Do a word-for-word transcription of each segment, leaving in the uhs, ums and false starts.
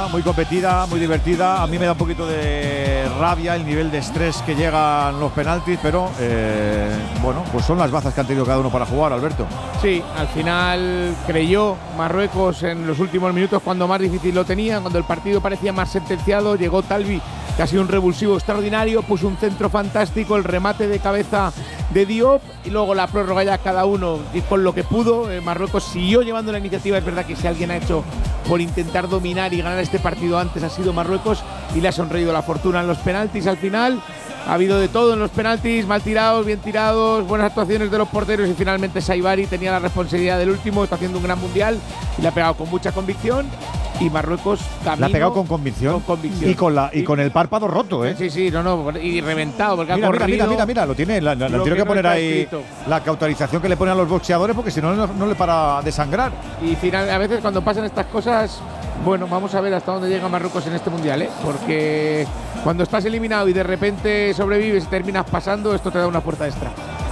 muy competida, muy divertida. A mí me da un poquito de rabia el nivel de estrés que llegan los penaltis, pero eh, bueno, pues son las bazas que han tenido cada uno para jugar, Alberto. Sí, al final creyó Marruecos en los últimos minutos cuando más difícil lo tenía, cuando el partido parecía más sentenciado. Llegó Talbi, que ha sido un revulsivo extraordinario, puso un centro fantástico, el remate de cabeza de Diop y luego la prórroga ya cada uno con lo que pudo. Eh, Marruecos siguió llevando la iniciativa. Es verdad que si alguien ha hecho por intentar dominar y ganar este partido antes ha sido Marruecos y le ha sonreído la fortuna en los penaltis al final. Ha habido de todo en los penaltis, mal tirados, bien tirados, buenas actuaciones de los porteros y finalmente Saibari tenía la responsabilidad del último, está haciendo un gran mundial y le ha pegado con mucha convicción. Y Marruecos camino… La ha pegado con convicción, con convicción. Y, con la, y, y con el párpado roto, ¿eh? Sí, sí, no, no, y reventado porque mira, ha mira, corrido. mira, mira, mira, lo tiene, la, la, lo tiene que, que poner no ahí escrito. La cauterización que le ponen a los boxeadores porque si no, no, no le para de sangrar. Y final, a veces cuando pasan estas cosas, bueno, vamos a ver hasta dónde llega Marruecos en este mundial, ¿eh? Porque cuando estás eliminado y de repente sobrevives y terminas pasando, esto te da una fuerza extra.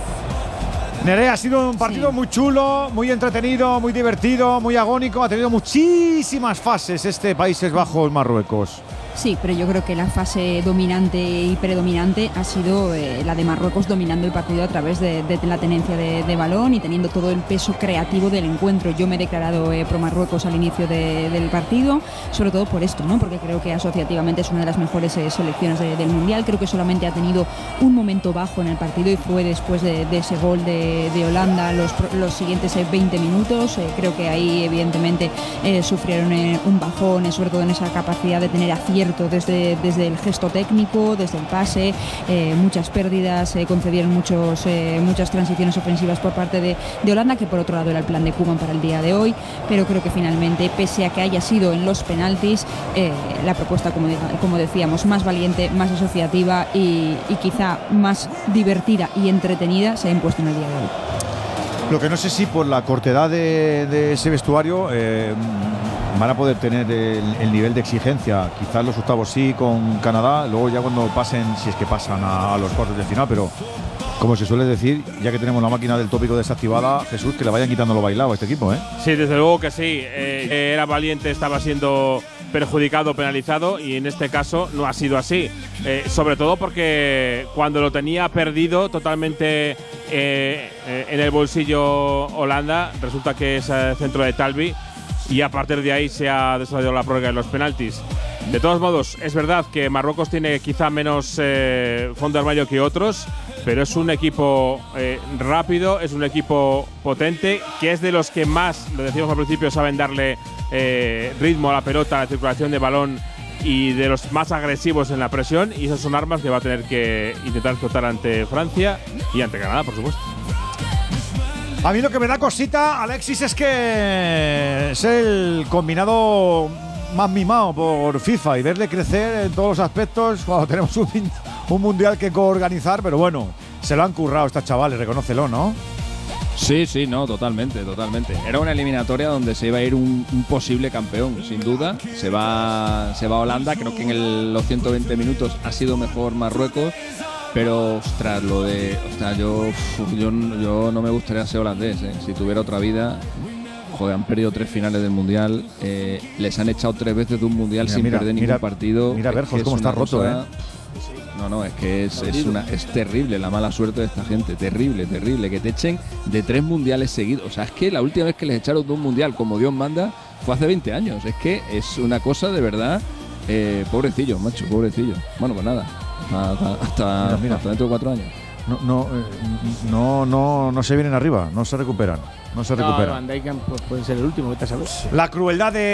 Nerea, ha sido un partido sí. muy chulo, muy entretenido, muy divertido, muy agónico. Ha tenido muchísimas fases este Países Bajos, Marruecos. Sí, pero yo creo que la fase dominante y predominante ha sido eh, la de Marruecos dominando el partido a través de, de la tenencia de, de balón y teniendo todo el peso creativo del encuentro. Yo me he declarado eh, pro Marruecos al inicio de, del partido, sobre todo por esto, ¿no? Porque creo que asociativamente es una de las mejores eh, selecciones de, del Mundial. Creo que solamente ha tenido un momento bajo en el partido y fue después de, de ese gol de, de Holanda los, los siguientes eh, veinte minutos. Eh, creo que ahí evidentemente eh, sufrieron eh, un bajón, eh, sobre todo en esa capacidad de tener acierto Desde, desde el gesto técnico, desde el pase, eh, muchas pérdidas, eh, concedieron muchos, eh, muchas transiciones ofensivas por parte de, de Holanda, que por otro lado era el plan de Koeman para el día de hoy, pero creo que finalmente, pese a que haya sido en los penaltis, eh, la propuesta, como, de, como decíamos, más valiente, más asociativa y, y quizá más divertida y entretenida se ha impuesto en el día de hoy. Lo que no sé si por la cortedad de, de ese vestuario eh, van a poder tener el, el nivel de exigencia. Quizás los octavos sí con Canadá, luego ya cuando pasen, si es que pasan a, a los cuartos de final, pero como se suele decir, ya que tenemos la máquina del tópico desactivada, Jesús, que le vayan quitando lo bailado a este equipo, ¿eh? Sí, desde luego que sí. Eh, era valiente, estaba siendo perjudicado, penalizado, y en este caso no ha sido así. Eh, sobre todo porque cuando lo tenía perdido totalmente eh, eh, en el bolsillo Holanda, resulta que es el centro de Talbi, y a partir de ahí se ha desarrollado la prórroga de los penaltis. De todos modos, es verdad que Marruecos tiene quizá menos eh, fondo de armario que otros, pero es un equipo eh, rápido, es un equipo potente, que es de los que más, lo decíamos al principio, saben darle eh, ritmo a la pelota, a la circulación de balón, y de los más agresivos en la presión, y esas son armas que va a tener que intentar explotar ante Francia y ante Canadá, por supuesto. A mí lo que me da cosita, Alexis, es que es el combinado más mimado por FIFA y verle crecer en todos los aspectos cuando tenemos un, un mundial que coorganizar, pero bueno, se lo han currado estos chavales, reconócelo, ¿no? Sí, sí, no, totalmente, totalmente. Era una eliminatoria donde se iba a ir un, un posible campeón, sin duda. Se va, se va a Holanda, creo que en el, los ciento veinte minutos ha sido mejor Marruecos. Pero, ostras, lo de… Ostras, yo, yo, yo no me gustaría ser holandés, ¿eh? Si tuviera otra vida… Joder, han perdido tres finales del Mundial, eh, les han echado tres veces de un Mundial mira, sin mira, perder ningún mira, partido. Mira, Berjos, cómo está roto, cosa, ¿eh? No, no, es que es, es, una, es terrible la mala suerte de esta gente, terrible, terrible, que te echen de tres mundiales seguidos. O sea, es que la última vez que les echaron de un mundial como Dios manda fue hace veinte años. Es que es una cosa de verdad, eh, pobrecillos, macho, pobrecillos. Bueno, pues nada, hasta, hasta, mira, mira. hasta dentro de cuatro años. No, no, eh, no, no, no se vienen arriba, no se recuperan, no se recuperan. No, Van Dijk pues, puede ser el último, vete a saber. La crueldad de